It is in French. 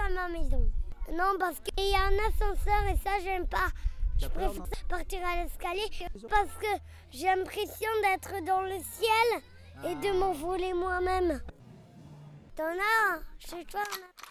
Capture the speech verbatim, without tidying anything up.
à ma maison. Non, parce qu'il y a un ascenseur et ça, j'aime pas. Je préfère partir à l'escalier parce que j'ai l'impression d'être dans le ciel et de m'envoler moi-même. T'en as chez toi?